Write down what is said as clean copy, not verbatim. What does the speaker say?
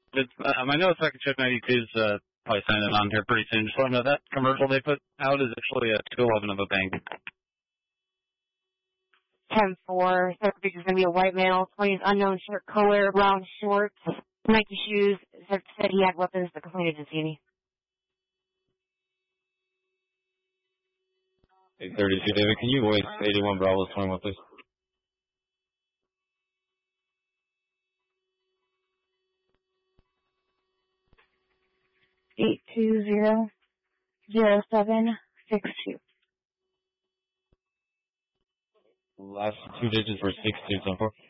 I know it's second shift 92's probably signing on here pretty soon. Just want to know that commercial they put out is actually a 211 of a bank. 10-4. Second picture's going to be a white male, 20s, unknown shirt color, brown shorts, Nike shoes. Said he had weapons, but complained didn't see any. 832, David. Can you voice 81 Bravo 21, please? 820-0762. Last two digits were 6274.